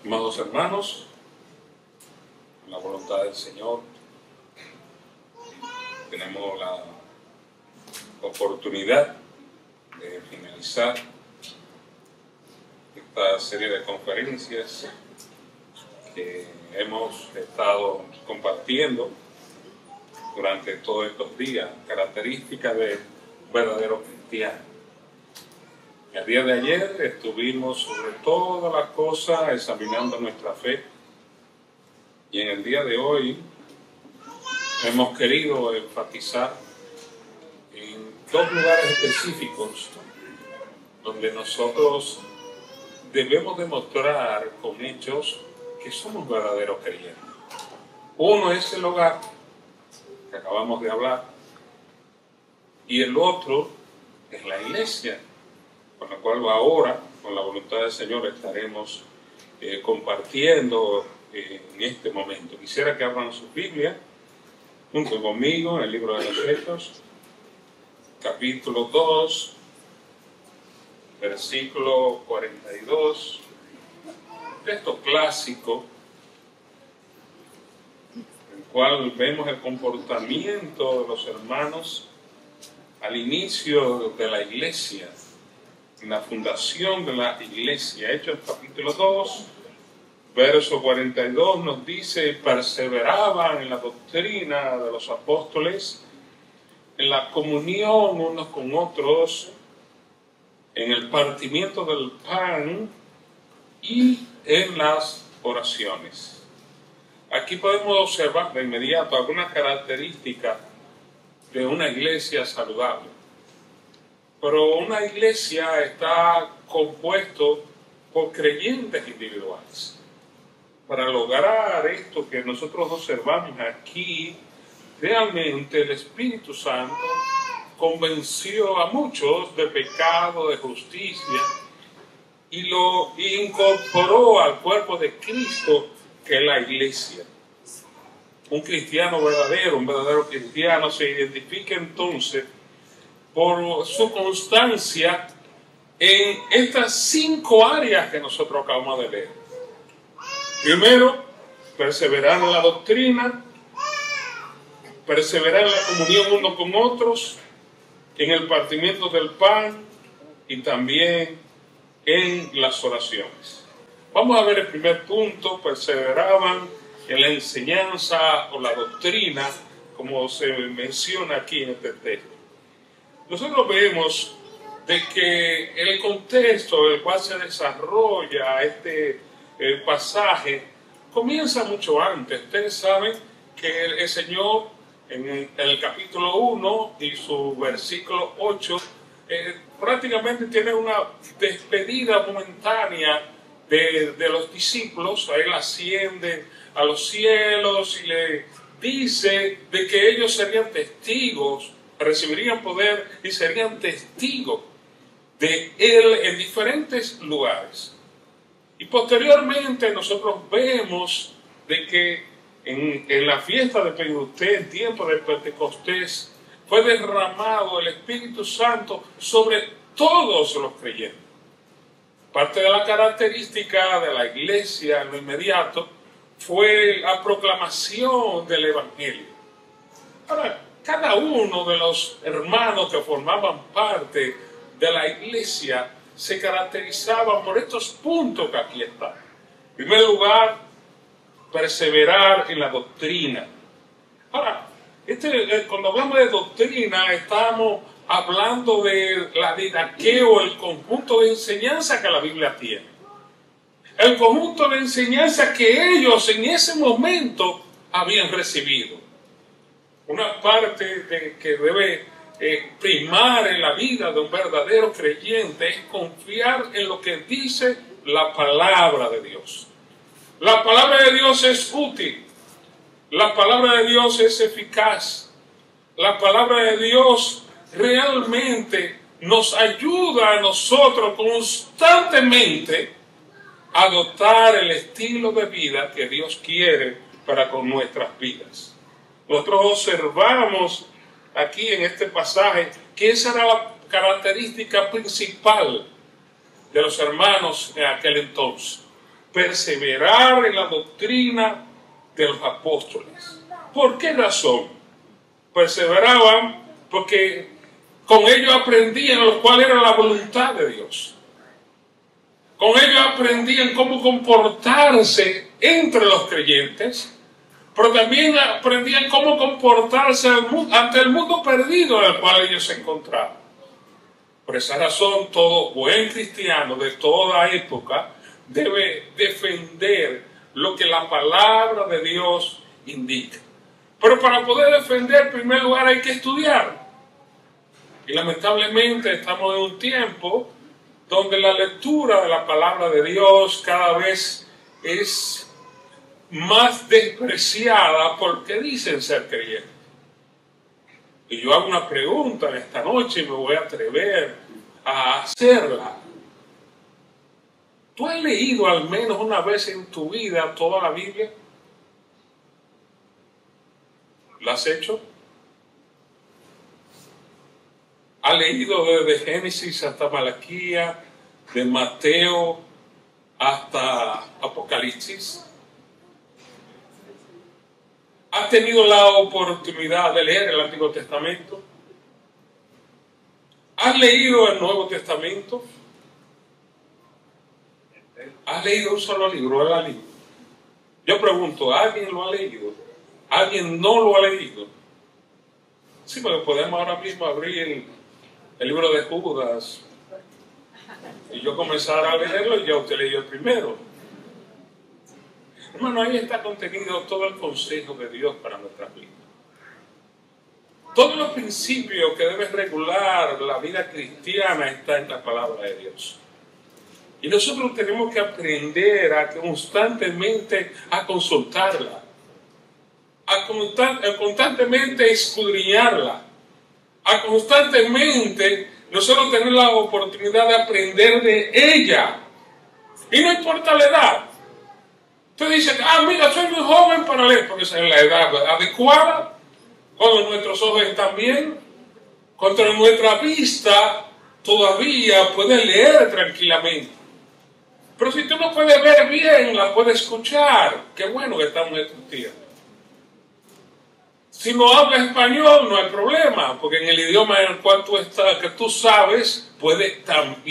Amados hermanos, en la voluntad del Señor, tenemos la oportunidad de finalizar esta serie de conferencias que hemos estado compartiendo durante todos estos días, características de un verdadero cristiano. El día de ayer estuvimos sobre todas las cosas examinando nuestra fe, y en el día de hoy hemos querido enfatizar en dos lugares específicos donde nosotros debemos demostrar con hechos que somos verdaderos creyentes. Uno es el hogar, que acabamos de hablar, y el otro es la iglesia, con la cual ahora, con la voluntad del Señor, estaremos compartiendo en este momento. Quisiera que abran su Biblia junto conmigo en el libro de los Hechos, capítulo 2, versículo 42, texto clásico, en el cual vemos el comportamiento de los hermanos al inicio de la iglesia, en la fundación de la iglesia. Hechos capítulo 2, verso 42 nos dice: perseveraban en la doctrina de los apóstoles, en la comunión unos con otros, en el partimiento del pan y en las oraciones. Aquí podemos observar de inmediato algunas características de una iglesia saludable. Pero una iglesia está compuesto por creyentes individuales. Para lograr esto que nosotros observamos aquí, realmente el Espíritu Santo convenció a muchos de pecado, de justicia, y lo incorporó al cuerpo de Cristo, que es la iglesia. Un cristiano verdadero, un verdadero cristiano se identifica entonces por su constancia en estas 5 áreas que nosotros acabamos de leer. Primero, perseverar en la doctrina, perseverar en la comunión unos con otros, en el partimiento del pan y también en las oraciones. Vamos a ver el primer punto: perseveraban en la enseñanza o la doctrina, como se menciona aquí en este texto. Nosotros vemos de que el contexto en el cual se desarrolla este pasaje comienza mucho antes. Ustedes saben que el Señor en el capítulo 1 y su versículo 8 prácticamente tiene una despedida momentánea de los discípulos. Él asciende a los cielos y le dice de que ellos serían testigos, recibirían poder y serían testigos de Él en diferentes lugares. Y posteriormente nosotros vemos de que en la fiesta de Pentecostés, en tiempo de Pentecostés, fue derramado el Espíritu Santo sobre todos los creyentes. Parte de la característica de la iglesia en lo inmediato fue la proclamación del Evangelio. Ahora, cada uno de los hermanos que formaban parte de la iglesia se caracterizaban por estos puntos que aquí están. En primer lugar, perseverar en la doctrina. Ahora, cuando hablamos de doctrina, estamos hablando de la didaqueo, el conjunto de enseñanza que la Biblia tiene. El conjunto de enseñanza que ellos en ese momento habían recibido. Una parte que debe primar en la vida de un verdadero creyente es confiar en lo que dice la palabra de Dios. La palabra de Dios es útil. La palabra de Dios es eficaz. La palabra de Dios realmente nos ayuda a nosotros constantemente a adoptar el estilo de vida que Dios quiere para con nuestras vidas. Nosotros observamos aquí en este pasaje que esa era la característica principal de los hermanos en aquel entonces. perseverar en la doctrina de los apóstoles. ¿Por qué razón? Perseveraban porque con ellos aprendían cuál era la voluntad de Dios. Con ellos aprendían cómo comportarse entre los creyentes, pero también aprendían cómo comportarse ante el mundo perdido en el cual ellos se encontraban. Por esa razón, todo buen cristiano de toda época debe defender lo que la palabra de Dios indica. Pero para poder defender, en primer lugar, hay que estudiar. Y lamentablemente estamos en un tiempo donde la lectura de la palabra de Dios cada vez es más despreciada porque dicen ser creyentes. Y yo hago una pregunta esta noche y me voy a atrever a hacerla. ¿Tú has leído al menos una vez en tu vida toda la Biblia? ¿La has hecho? ¿Has leído desde Génesis hasta Malaquía, de Mateo hasta Apocalipsis? ¿Has tenido la oportunidad de leer el Antiguo Testamento? ¿Has leído el Nuevo Testamento? ¿Has leído un solo libro? Yo pregunto, ¿alguien lo ha leído? ¿Alguien no lo ha leído? Sí, porque podemos ahora mismo abrir el libro de Judas y yo comenzar a leerlo y ya usted leyó el primero. Hermano, ahí está contenido todo el consejo de Dios para nuestra vida. Todos los principios que deben regular la vida cristiana están en la palabra de Dios. Y nosotros tenemos que aprender a constantemente a consultarla, a constantemente escudriñarla, a constantemente nosotros tener la oportunidad de aprender de ella. Y no importa la edad. Usted dice, mira, soy muy joven para leer, porque esa es la edad adecuada, cuando nuestros ojos están bien, cuando nuestra vista todavía puede leer tranquilamente. Pero si tú no puedes ver bien, la puedes escuchar. Qué bueno que estamos en estos días. Si no hablas español, no hay problema, porque en el idioma en el cual tú estás, que tú sabes, puedes también